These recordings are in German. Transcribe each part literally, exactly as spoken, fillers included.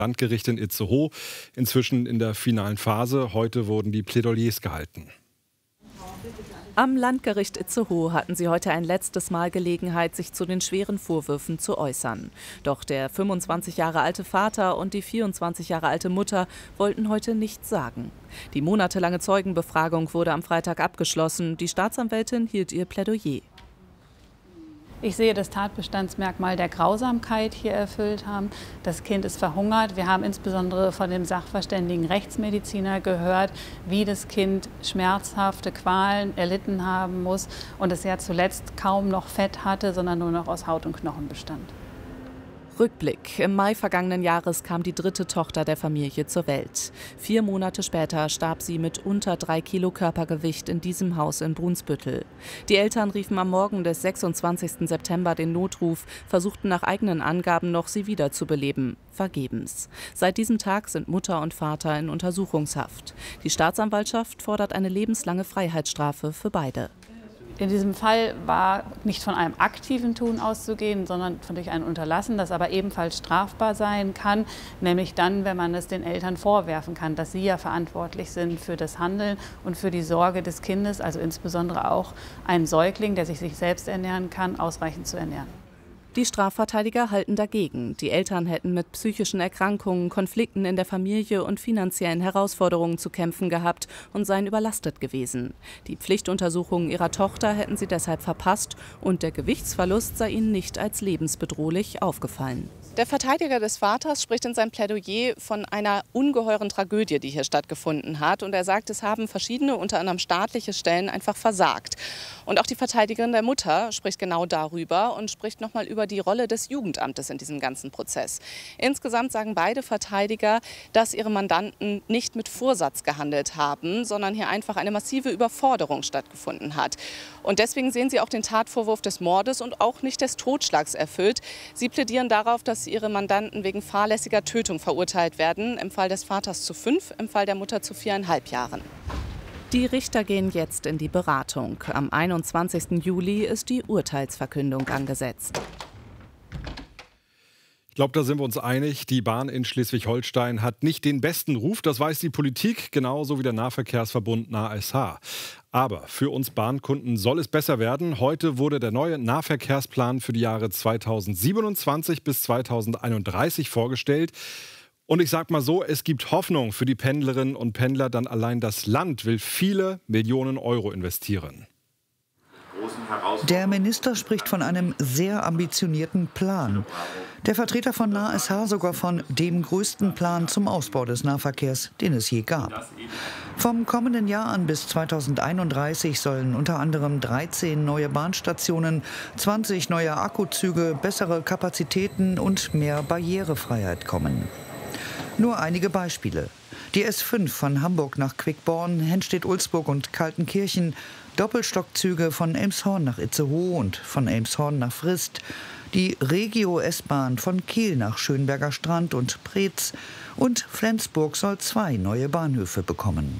Landgericht in Itzehoe, inzwischen in der finalen Phase. Heute wurden die Plädoyers gehalten. Am Landgericht Itzehoe hatten sie heute ein letztes Mal Gelegenheit, sich zu den schweren Vorwürfen zu äußern. Doch der fünfundzwanzig Jahre alte Vater und die vierundzwanzig Jahre alte Mutter wollten heute nichts sagen. Die monatelange Zeugenbefragung wurde am Freitag abgeschlossen. Die Staatsanwältin hielt ihr Plädoyer. Ich sehe das Tatbestandsmerkmal der Grausamkeit hier erfüllt haben. Das Kind ist verhungert. Wir haben insbesondere von dem sachverständigen Rechtsmediziner gehört, wie das Kind schmerzhafte Qualen erlitten haben muss und es ja zuletzt kaum noch Fett hatte, sondern nur noch aus Haut und Knochen bestand. Rückblick. Im Mai vergangenen Jahres kam die dritte Tochter der Familie zur Welt. Vier Monate später starb sie mit unter drei Kilo Körpergewicht in diesem Haus in Brunsbüttel. Die Eltern riefen am Morgen des sechsundzwanzigsten September den Notruf, versuchten nach eigenen Angaben noch, sie wiederzubeleben. Vergebens. Seit diesem Tag sind Mutter und Vater in Untersuchungshaft. Die Staatsanwaltschaft fordert eine lebenslange Freiheitsstrafe für beide. In diesem Fall war nicht von einem aktiven Tun auszugehen, sondern von durch ein Unterlassen, das aber ebenfalls strafbar sein kann, nämlich dann, wenn man es den Eltern vorwerfen kann, dass sie ja verantwortlich sind für das Handeln und für die Sorge des Kindes, also insbesondere auch einen Säugling, der sich, sich selbst ernähren kann, ausreichend zu ernähren. Die Strafverteidiger halten dagegen. Die Eltern hätten mit psychischen Erkrankungen, Konflikten in der Familie und finanziellen Herausforderungen zu kämpfen gehabt und seien überlastet gewesen. Die Pflichtuntersuchungen ihrer Tochter hätten sie deshalb verpasst und der Gewichtsverlust sei ihnen nicht als lebensbedrohlich aufgefallen. Der Verteidiger des Vaters spricht in seinem Plädoyer von einer ungeheuren Tragödie, die hier stattgefunden hat. Und er sagt, es haben verschiedene, unter anderem staatliche Stellen, einfach versagt. Und auch die Verteidigerin der Mutter spricht genau darüber und spricht nochmal über die Rolle des Jugendamtes in diesem ganzen Prozess. Insgesamt sagen beide Verteidiger, dass ihre Mandanten nicht mit Vorsatz gehandelt haben, sondern hier einfach eine massive Überforderung stattgefunden hat. Und deswegen sehen sie auch den Tatvorwurf des Mordes und auch nicht des Totschlags erfüllt. Sie plädieren darauf, dass ihre Mandanten wegen fahrlässiger Tötung verurteilt werden, im Fall des Vaters zu fünf, im Fall der Mutter zu viereinhalb Jahren. Die Richter gehen jetzt in die Beratung. Am einundzwanzigsten Juli ist die Urteilsverkündung angesetzt. Ich glaube, da sind wir uns einig. Die Bahn in Schleswig-Holstein hat nicht den besten Ruf. Das weiß die Politik, genauso wie der Nahverkehrsverbund N A S H. Aber für uns Bahnkunden soll es besser werden. Heute wurde der neue Nahverkehrsplan für die Jahre zweitausendsiebenundzwanzig bis zweitausendeinunddreißig vorgestellt. Und ich sag mal so, es gibt Hoffnung für die Pendlerinnen und Pendler, denn allein das Land will viele Millionen Euro investieren. Der Minister spricht von einem sehr ambitionierten Plan. Der Vertreter von N A S H sogar von dem größten Plan zum Ausbau des Nahverkehrs, den es je gab. Vom kommenden Jahr an bis zweitausendeinunddreißig sollen unter anderem dreizehn neue Bahnstationen, zwanzig neue Akkuzüge, bessere Kapazitäten und mehr Barrierefreiheit kommen. Nur einige Beispiele. Die S fünf von Hamburg nach Quickborn, Henstedt-Ulzburg und Kaltenkirchen, Doppelstockzüge von Elmshorn nach Itzehoe und von Elmshorn nach Frist, die Regio-S-Bahn von Kiel nach Schönberger Strand und Preetz und Flensburg soll zwei neue Bahnhöfe bekommen.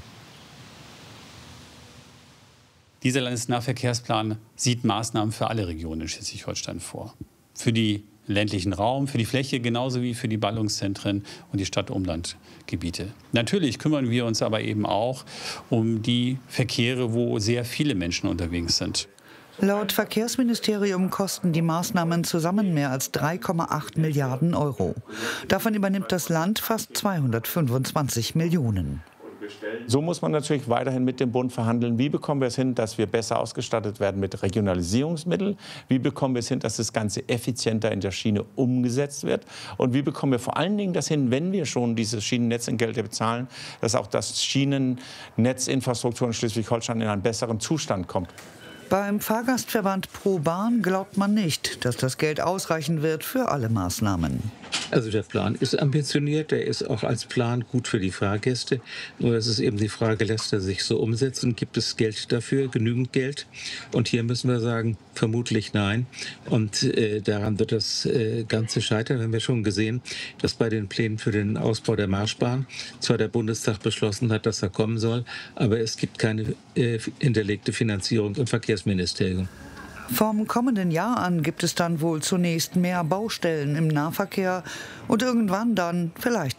Dieser Landesnahverkehrsplan sieht Maßnahmen für alle Regionen in Schleswig-Holstein vor. Für die ländlichen Raum, für die Fläche genauso wie für die Ballungszentren und die Stadt-Umland-Gebiete. Natürlich kümmern wir uns aber eben auch um die Verkehre, wo sehr viele Menschen unterwegs sind. Laut Verkehrsministerium kosten die Maßnahmen zusammen mehr als drei Komma acht Milliarden Euro. Davon übernimmt das Land fast zweihundertfünfundzwanzig Millionen. So muss man natürlich weiterhin mit dem Bund verhandeln. Wie bekommen wir es hin, dass wir besser ausgestattet werden mit Regionalisierungsmitteln? Wie bekommen wir es hin, dass das Ganze effizienter in der Schiene umgesetzt wird? Und wie bekommen wir vor allen Dingen das hin, wenn wir schon diese Schienennetzengelder bezahlen, dass auch das Schienennetzinfrastruktur in Schleswig-Holstein in einen besseren Zustand kommt? Beim Fahrgastverband Pro Bahn glaubt man nicht, dass das Geld ausreichen wird für alle Maßnahmen. Also der Plan ist ambitioniert, der ist auch als Plan gut für die Fahrgäste. Nur es ist eben die Frage, lässt er sich so umsetzen? Gibt es Geld dafür, genügend Geld? Und hier müssen wir sagen, vermutlich nein. Und äh, daran wird das äh, Ganze scheitern. Wir haben ja schon gesehen, dass bei den Plänen für den Ausbau der Marschbahn zwar der Bundestag beschlossen hat, dass er kommen soll, aber es gibt keine äh, hinterlegte Finanzierung im Verkehrsministerium. Vom kommenden Jahr an gibt es dann wohl zunächst mehr Baustellen im Nahverkehr und irgendwann dann vielleicht